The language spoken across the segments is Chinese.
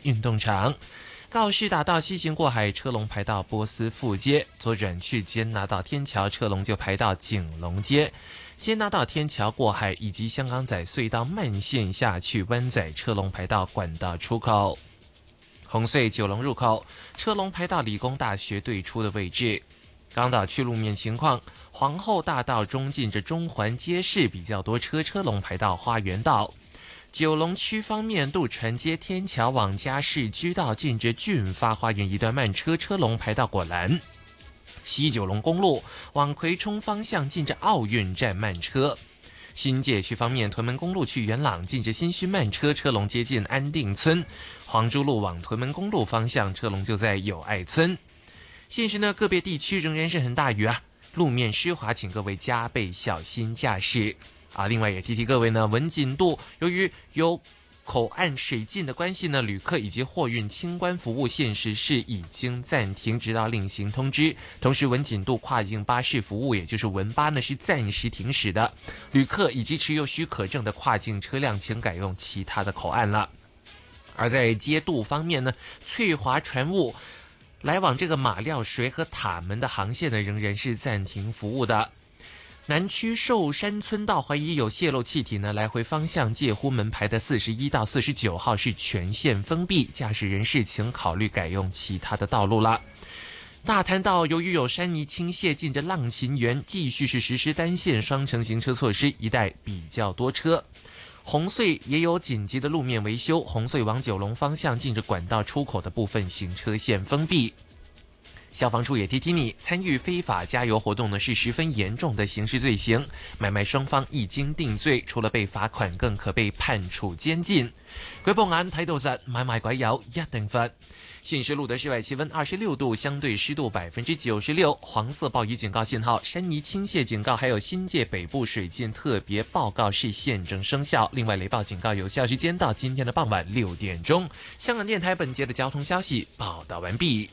运动场。告士打道西行过海，车龙排到波斯富街，左转去坚拿道天桥，车龙就排到景隆街。坚拿道天桥过海以及香港仔隧道慢线下去湾仔，车龙排到管道出口。红隧九龙入口，车龙排到理工大学对出的位置。港岛区路面情况，皇后大道中近着中环街市比较多车，车龙排到花园道。九龙区方面，渡船街天桥往嘉市居道近着俊发花园一段慢车，车龙排到果栏。西九龙公路往葵涌方向近着奥运站慢车。新界区方面，屯门公路去元朗近着新墟慢车，车龙接近安定村。黄珠路往屯门公路方向，车龙就在友爱村。现时呢，个别地区仍然是很大雨啊，路面湿滑，请各位加倍小心驾驶。另外也提各位呢，文锦渡由于有口岸水禁的关系呢，旅客以及货运清关服务现时是已经暂停，直到另行通知。同时，文锦渡跨境巴士服务，也就是文巴呢，是暂时停驶的。旅客以及持有许可证的跨境车辆，请改用其他的口岸了。而在街渡方面呢，翠华船务来往这个马料水和塔门的航线呢，仍然是暂停服务的。南区寿山村道怀疑有泄漏气体呢，来回方向介乎门牌的41到49号是全线封闭，驾驶人士请考虑改用其他的道路了。大潭道由于有山泥倾泻，近着浪琴园继续是实施单线双程行车措施，一带比较多车。红隧也有紧急的路面维修，红隧往九龙方向近着管道出口的部分行车线封闭。消防处也提你，参与非法加油活动呢是十分严重的刑事罪行，买卖双方一经定罪，除了被罚款，更可被判处监禁。舉報眼睇到實，買賣鬼油一定罰。現時錄得室外氣溫26度，相對濕度96%，黃色暴雨警告信號、山泥傾瀉警告，還有新界北部水浸特別報告是現正生效。另外，雷暴警告有效時間到今天的傍晚6點鐘。香港電台本節的交通消息報道完畢。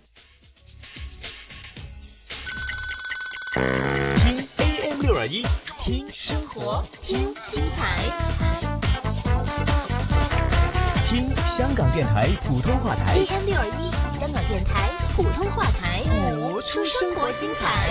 聽 AM621，聽生活，聽精彩，聽香港電台普通話台 AM621，香港電台普通話台， 播出生活精彩。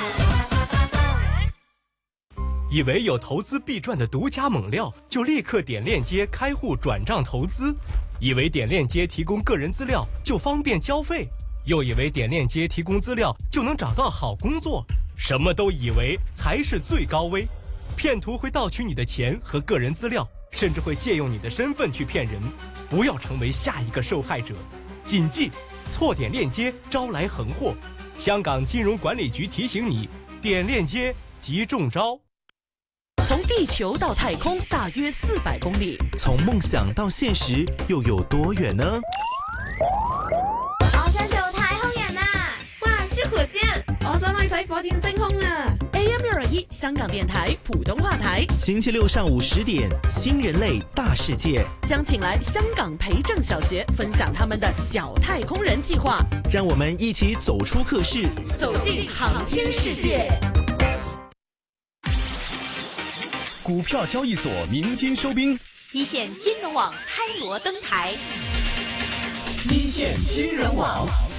以為有投資必賺的獨家猛料，就立刻點鏈接開戶轉賬投資；以為點鏈接提供個人資料就方便交費，又以為點鏈接提供資料就能找到好工作。什麼都以為才是最高危，騙徒會盜取你的錢和個人資料，甚至會借用你的身份去騙人，不要成為下一個受害者。謹記，錯點鏈接招來橫禍。香港金融管理局提醒你，點鏈接即中招。 從地球到太空大約400公里， 從夢想到現實又有多遠呢？ 我想做太空人啊！哇，是火箭！我想去睇火箭升空啊 ！AM621香港電台普通話台， 星期六上午10點，新人類大世界將請來香港培正小學分享他們的小太空人計劃， 讓我們一起走出課室， 走進航天世界。 股票交易所鳴金收兵， 一線金融網開鑼登台， 一線金融網。